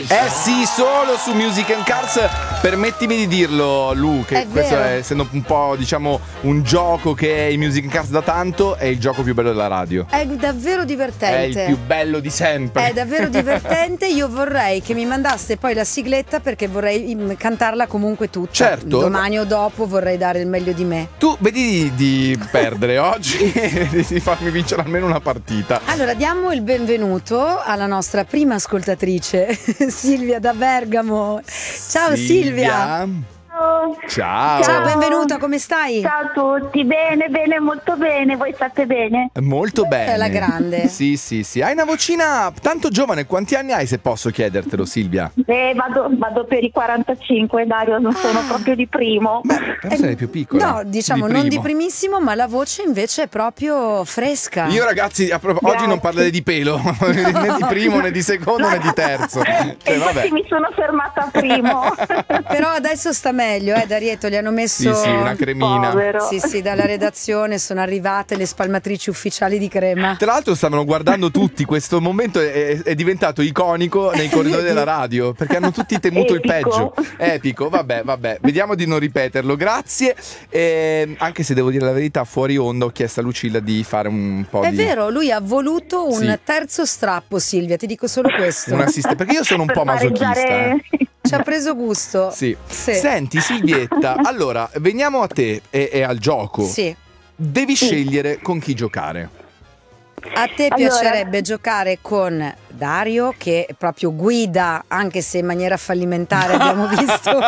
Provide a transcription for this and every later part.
sì, solo su Music and Cars. Permettimi di dirlo, Lu, che questo è, essendo un po', diciamo, un gioco che è in Music and Cars da tanto, è il gioco più bello della radio. È davvero divertente. È il più bello di sempre. È davvero divertente. Io vorrei che mi mandaste poi la sigletta, perché vorrei cantarla comunque tutta. Certo. Domani o dopo vorrei dare il meglio di me. Tu vedi di perdere oggi e di farmi vincere almeno una partita. Allora, diamo il benvenuto alla nostra prima ascoltatrice, Silvia da Bergamo. Ciao Silvia. Ciao. Ciao, benvenuta, come stai? Ciao a tutti, bene, molto bene, voi state bene? Molto bene. È la grande. Sì. Hai una vocina tanto giovane, quanti anni hai, se posso chiedertelo, Silvia? Vado per i 45, Dario, non sono proprio di primo. Però sei più piccola. No, diciamo non di primissimo, ma la voce invece è proprio fresca. Io ragazzi, oggi non parlerei di pelo, né di primo, né di secondo, né di terzo. Infatti mi sono fermata a primo. Però adesso sta meglio, Darietto, gli hanno messo sì, una cremina. Povero. Sì, dalla redazione sono arrivate le spalmatrici ufficiali di crema. Tra l'altro stavano guardando tutti, questo momento è diventato iconico nei corridoi della radio, perché hanno tutti temuto il peggio. Epico, vabbè, vediamo di non ripeterlo, grazie. Anche se devo dire la verità, fuori onda ho chiesto a Lucilla di fare un po' È vero, lui ha voluto un terzo strappo, Silvia, ti dico solo questo. perché io sono un po' masochista. Ci ha preso gusto. Sì. Senti Silvietta, allora veniamo a te e al gioco. Sì. Devi scegliere con chi giocare. A te piacerebbe giocare con Dario, che proprio guida, anche se in maniera fallimentare abbiamo visto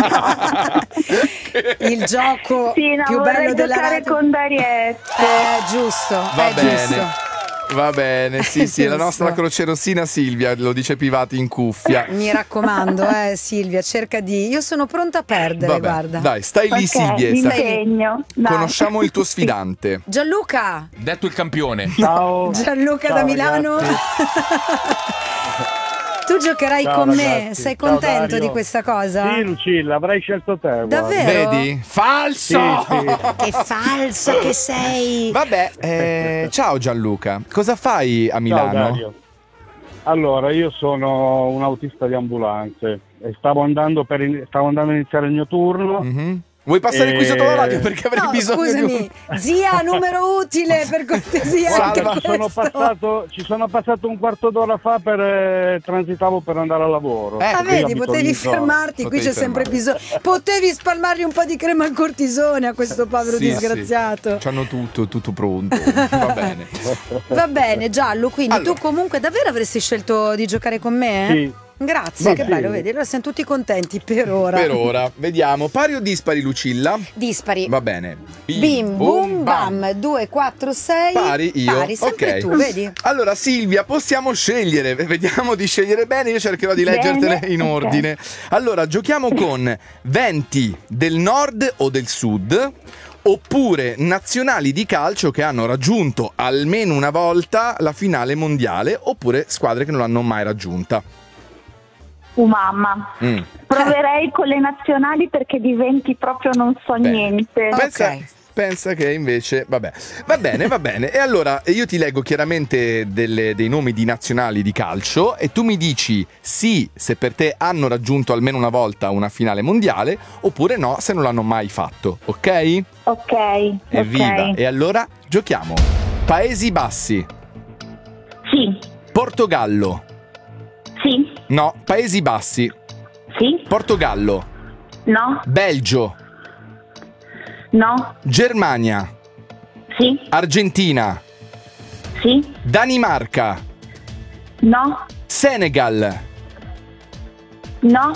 il gioco più bello della radio. Con Darietto. Giusto. Va bene. Giusto. Va bene, sì, la nostra croce rossina Silvia, lo dice Pivati in cuffia. Mi raccomando, Silvia, cerca di... Io sono pronta a perdere, guarda. Dai, stai lì Silvia. Impegno. Conosciamo il tuo sfidante. Gianluca. Detto il campione. Ciao. Gianluca Ciao, da Milano. Tu giocherai con me, ragazzi. sei contento Dario. di questa cosa? Sì, Lucilla, avrei scelto te. Davvero? Vedi? Falso! Sì. Che falso che sei! Vabbè, ciao Gianluca. Cosa fai a Milano? Ciao Dario. Allora, io sono un autista di ambulanze e stavo andando a iniziare il mio turno. Mm-hmm. Vuoi passare qui sotto la radio perché avrei bisogno scusami, zia, numero utile per cortesia. Guarda, ci sono passato un quarto d'ora fa transitavo per andare al lavoro. Vedi, potevi fermarti, qui c'è sempre bisogno. Potevi spalmargli un po' di crema al cortisone a questo povero disgraziato. C'hanno tutto pronto. Va bene. Va bene, Giallo, quindi tu comunque davvero avresti scelto di giocare con me? Sì. Grazie, che bello, vedi, allora siamo tutti contenti per ora. Per ora, vediamo, pari o dispari Lucilla? Dispari. Va bene. Bim, bum, bam, 2, 4, 6. Pari io. Pari, sempre tu, vedi? Allora Silvia, possiamo scegliere, vediamo di scegliere bene, io cercherò di leggertele in ordine. Allora, giochiamo con venti del nord o del sud, oppure nazionali di calcio che hanno raggiunto almeno una volta la finale mondiale, oppure squadre che non l'hanno mai raggiunta. Mamma. Proverei con le nazionali perché di 20 proprio non so niente. Pensa che invece va bene. E allora io ti leggo chiaramente dei nomi di nazionali di calcio e tu mi dici sì se per te hanno raggiunto almeno una volta una finale mondiale, oppure no se non l'hanno mai fatto, ok? Ok. Evviva. E allora giochiamo. Paesi Bassi. Sì. Portogallo. Sì. No. Paesi Bassi. Sì. Portogallo. No. Belgio. No. Germania. Sì. Argentina. Sì. Danimarca. No. Senegal. No.